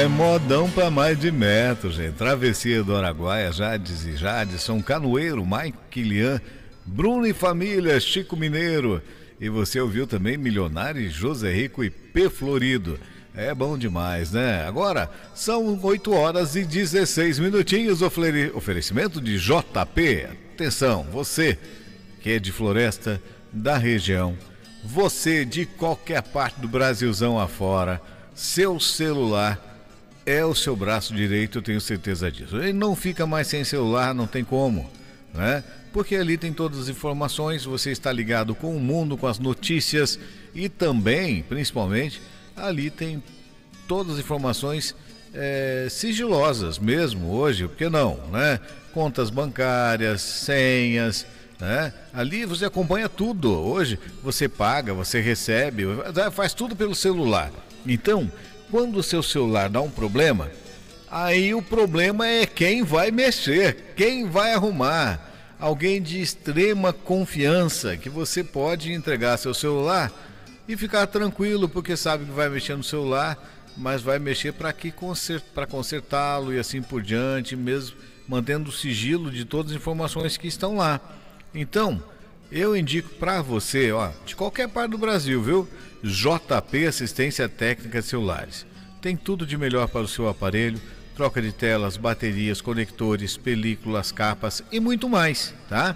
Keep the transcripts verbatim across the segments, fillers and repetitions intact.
É modão pra mais de metro, gente. Travessia do Araguaia, Jades e Jadson, Canoeiro, Mike Lian, Bruno e Família, Chico Mineiro. E você ouviu também Milionário, José Rico e P Florido. É bom demais, né? Agora são oito horas e dezesseis minutinhos. Ofere... Oferecimento de J P. Atenção, você que é de Floresta, da região, você de qualquer parte do Brasilzão afora, seu celular é o seu braço direito, eu tenho certeza disso. Ele não fica mais sem celular, não tem como, né? Porque ali tem todas as informações, você está ligado com o mundo, com as notícias e também, principalmente, ali tem todas as informações é, sigilosas mesmo hoje, porque não, né? Contas bancárias, senhas, né? Ali você acompanha tudo. Hoje você paga, você recebe, faz tudo pelo celular. Então, quando o seu celular dá um problema, aí o problema é quem vai mexer, quem vai arrumar. Alguém de extrema confiança que você pode entregar seu celular e ficar tranquilo, porque sabe que vai mexer no celular, mas vai mexer para que consert, para consertá-lo e assim por diante, mesmo mantendo o sigilo de todas as informações que estão lá. Então, eu indico para você, ó, de qualquer parte do Brasil, viu? J P Assistência Técnica de Celulares. Tem tudo de melhor para o seu aparelho, troca de telas, baterias, conectores, películas, capas e muito mais, tá?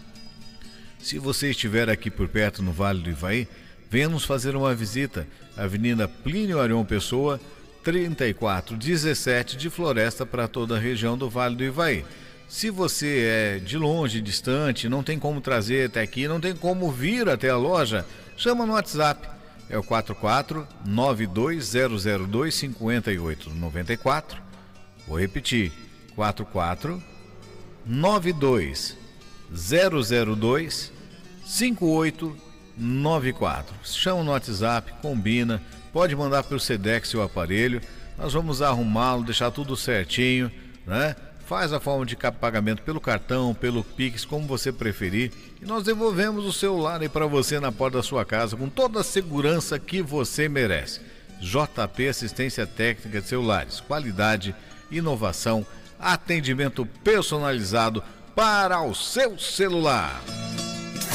Se você estiver aqui por perto no Vale do Ivaí, venha nos fazer uma visita. Avenida Plínio Arion Pessoa, trinta e quatro dezessete, de Floresta, para toda a região do Vale do Ivaí. Se você é de longe, distante, não tem como trazer até aqui, não tem como vir até a loja, chama no WhatsApp. É o quatro quatro nove dois zero zero dois cinco oito nove quatro. Vou repetir, quatro quatro nove dois zero zero dois cinco oito nove quatro. Chama no WhatsApp, combina, pode mandar pelo Sedex seu aparelho, nós vamos arrumá-lo, deixar tudo certinho, né? Faz a forma de pagamento pelo cartão, pelo Pix, como você preferir, e nós devolvemos o celular aí para você na porta da sua casa com toda a segurança que você merece. J P Assistência Técnica de Celulares, qualidade, inovação, atendimento personalizado para o seu celular.